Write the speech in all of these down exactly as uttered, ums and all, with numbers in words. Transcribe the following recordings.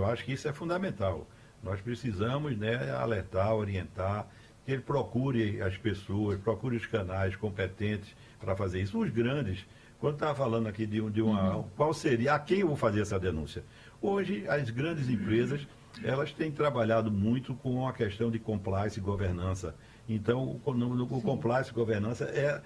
acho que isso é fundamental. Nós precisamos, né, alertar, orientar, que ele procure as pessoas, procure os canais competentes para fazer isso. Os grandes, quando estava falando aqui de, um, de uma... Uhum. Qual seria, a quem eu vou fazer essa denúncia? Hoje, as grandes empresas, elas têm trabalhado muito com a questão de compliance e governança. Então, o, no, o compliance e governança é...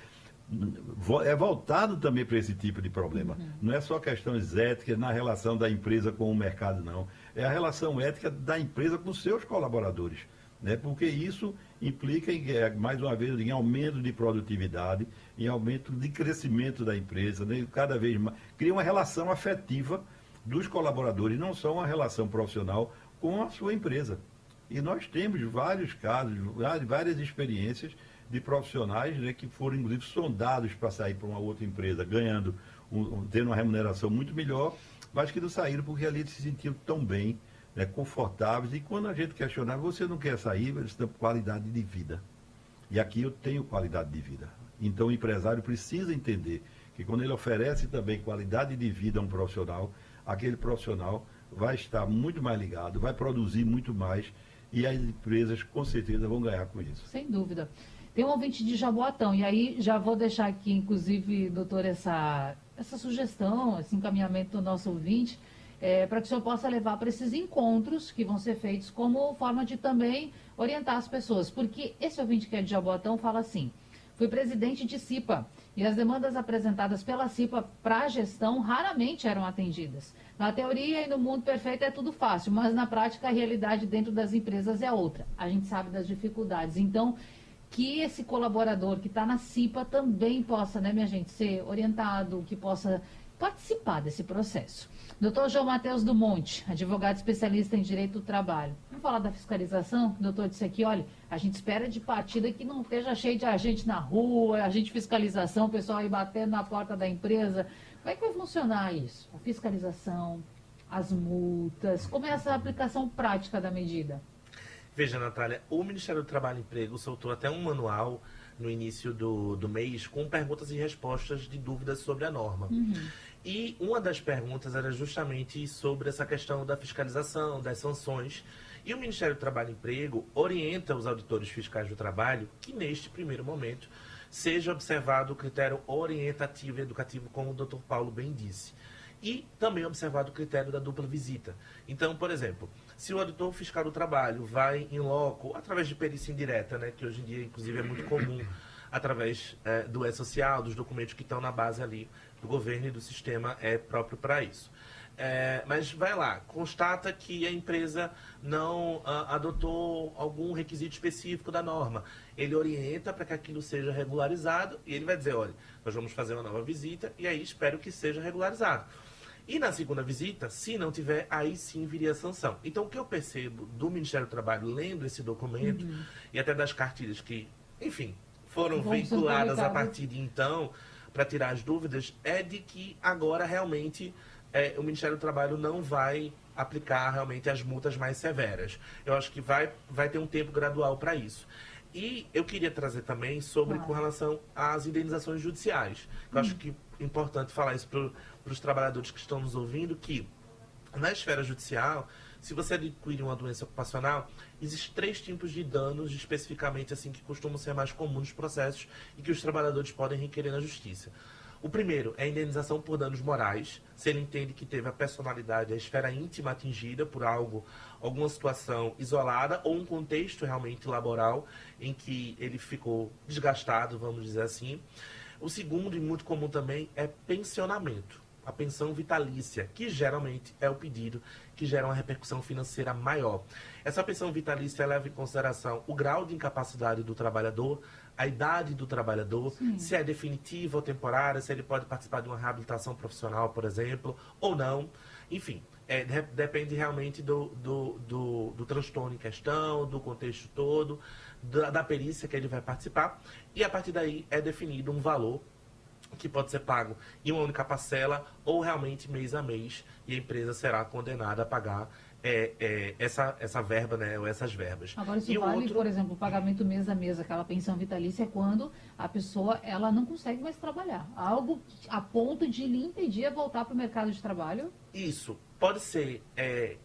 é voltado também para esse tipo de problema. Uhum. Não é só questões éticas na relação da empresa com o mercado, não. É a relação ética da empresa com seus colaboradores, né? Porque isso implica, em, mais uma vez, em aumento de produtividade, em aumento de crescimento da empresa, né? Cada vez mais. Cria uma relação afetiva dos colaboradores, não só uma relação profissional com a sua empresa. E nós temos vários casos, várias experiências de profissionais, né, que foram, inclusive, sondados para sair para uma outra empresa, ganhando, um, tendo uma remuneração muito melhor, mas que não saíram porque ali se sentiam tão bem, né, confortáveis. E quando a gente questionava, você não quer sair, eles têm qualidade de vida. E aqui eu tenho qualidade de vida. Então o empresário precisa entender que quando ele oferece também qualidade de vida a um profissional, aquele profissional vai estar muito mais ligado, vai produzir muito mais e as empresas com certeza vão ganhar com isso. Sem dúvida. Tem um ouvinte de Jaboatão, e aí já vou deixar aqui, inclusive, doutor, essa, essa sugestão, esse encaminhamento do nosso ouvinte, é, para que o senhor possa levar para esses encontros que vão ser feitos como forma de também orientar as pessoas. Porque esse ouvinte que é de Jaboatão fala assim: fui presidente de CIPA e as demandas apresentadas pela CIPA para a gestão raramente eram atendidas. Na teoria e no mundo perfeito é tudo fácil, mas na prática a realidade dentro das empresas é outra. A gente sabe das dificuldades. Então, que esse colaborador que está na CIPA também possa, né, minha gente, ser orientado, que possa participar desse processo. doutor João Matheus do Monte, advogado especialista em direito do trabalho. Vamos falar da fiscalização? O doutor disse aqui, olha, a gente espera de partida que não esteja cheio de agente na rua, agente de fiscalização, o pessoal aí batendo na porta da empresa. Como é que vai funcionar isso? A fiscalização, as multas, como é essa aplicação prática da medida? Veja, Natália, o Ministério do Trabalho e Emprego soltou até um manual no início do, do mês com perguntas e respostas de dúvidas sobre a norma. Uhum. E uma das perguntas era justamente sobre essa questão da fiscalização, das sanções. E o Ministério do Trabalho e Emprego orienta os auditores fiscais do trabalho que, neste primeiro momento, seja observado o critério orientativo e educativo, como o doutor Paulo bem disse. E também observado o critério da dupla visita. Então, por exemplo, se o auditor fiscal do trabalho vai em loco, através de perícia indireta, né, que hoje em dia, inclusive, é muito comum, através é, do E-Social, dos documentos que estão na base ali do governo e do sistema é próprio para isso. É, mas vai lá, constata que a empresa não a, adotou algum requisito específico da norma. Ele orienta para que aquilo seja regularizado e ele vai dizer, olha, nós vamos fazer uma nova visita e aí espero que seja regularizado. E na segunda visita, se não tiver, aí sim viria a sanção. Então, o que eu percebo do Ministério do Trabalho, lendo esse documento, uhum. e até das cartilhas que, enfim, foram Vamos veiculadas a partir de então, para tirar as dúvidas, é de que agora realmente é, o Ministério do Trabalho não vai aplicar realmente as multas mais severas. Eu acho que vai, vai ter um tempo gradual para isso. E eu queria trazer também sobre, ah. com relação às indenizações judiciais. Eu hum. acho que é importante falar isso para os trabalhadores que estão nos ouvindo, que na esfera judicial, se você adquire uma doença ocupacional, existem três tipos de danos, especificamente assim, que costumam ser mais comuns nos processos e que os trabalhadores podem requerer na justiça. O primeiro é a indenização por danos morais, se ele entende que teve a personalidade, a esfera íntima atingida por algo, alguma situação isolada ou um contexto realmente laboral em que ele ficou desgastado, vamos dizer assim. O segundo, e muito comum também, é pensionamento, a pensão vitalícia, que geralmente é o pedido que gera uma repercussão financeira maior. Essa pensão vitalícia leva em consideração o grau de incapacidade do trabalhador, a idade do trabalhador, Sim. se é definitiva ou temporária, se ele pode participar de uma reabilitação profissional, por exemplo, ou não. Enfim, é, de, depende realmente do, do, do, do transtorno em questão, do contexto todo, da, da perícia que ele vai participar, e a partir daí é definido um valor que pode ser pago em uma única parcela ou realmente mês a mês, e a empresa será condenada a pagar é, é, essa, essa verba, né, ou essas verbas. Agora, isso e vale, outro... por exemplo, o pagamento mês a mês, aquela pensão vitalícia, é quando a pessoa ela não consegue mais trabalhar. Algo a ponto de lhe impedir a voltar para o mercado de trabalho? Isso. Pode ser é,